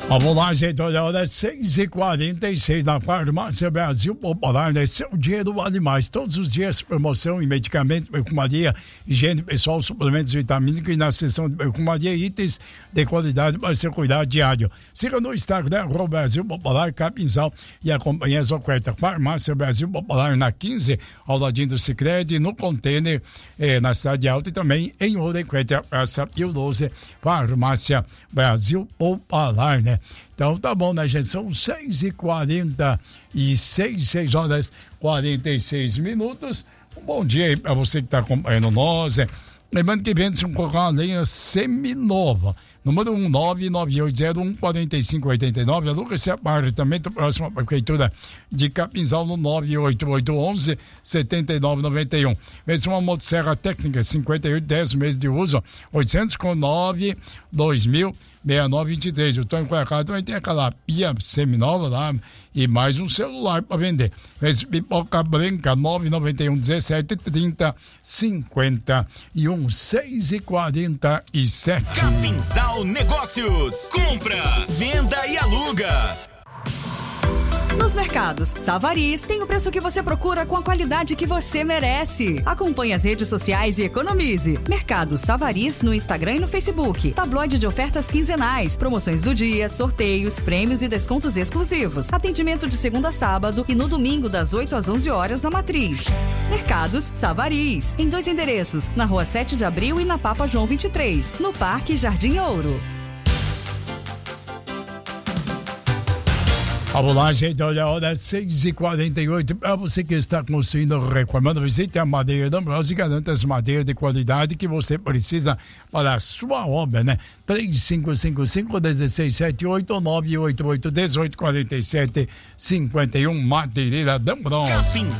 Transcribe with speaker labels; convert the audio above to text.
Speaker 1: Vamos lá, gente, olha, hora 6h46 na Farmácia Brasil Popular, né? Seu dinheiro vale mais. Todos os dias, promoção em medicamentos, perfumaria, higiene pessoal, suplementos vitamínicos e na seção de perfumaria, itens de qualidade para seu cuidado diário. Siga no Instagram, Brasil Popular, Capinzal e acompanhe as ofertas. Farmácia Brasil Popular na 15, ao ladinho do Sicredi, no container, na Cidade Alta e também em Ouro Preto, a Praça Pio 12, Farmácia Brasil Popular, né? Então tá bom, né, gente? São 6h46, 6h46. Um bom dia aí pra você que tá acompanhando nós. Lembrando que vende-se um colocar uma lenha seminova. Número 998014589. A Lucas Separa também está próximo à Prefeitura de Capinzal no 98811-7991. Vende-se uma motosserra técnica 5810 meses de uso, 800 com 9-2000-6923. O Tony Cuecado também tem aquela pia seminova lá e mais um celular para vender. Esse pipoca branca 991-1730-51. 6h47.
Speaker 2: Capinzal Negócios. Compra, venda e aluga.
Speaker 3: Nos mercados Savariz tem o preço que você procura com a qualidade que você merece. Acompanhe as redes sociais e economize. Mercado Savariz no Instagram e no Facebook. Tabloide de ofertas quinzenais, promoções do dia, sorteios, prêmios e descontos exclusivos. Atendimento de segunda a sábado e no domingo das 8 às 11 horas na Matriz. Mercados Savariz, em 2 endereços, na Rua 7 de Abril e na Papa João 23, no Parque Jardim Ouro.
Speaker 1: Vamos lá, gente, olha a hora 6h48. Para você que está construindo ou reformando, visite a Madeira da Ambrosio e garanta as madeiras de qualidade que você precisa para a sua obra, né? 3555-1678 ou 988-1847-51, Madeireira da Ambrosio.